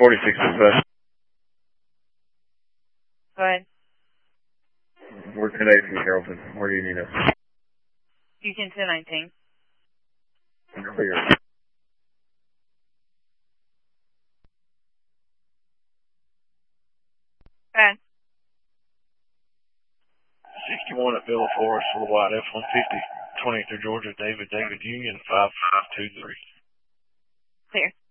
46 is best. Go ahead. We're today from Carrollton. Where do you need us? Houston 219. Clear. Okay. 61 at Villa Forest for the white F-150, 20th through Georgia, David Union, 5523. Clear.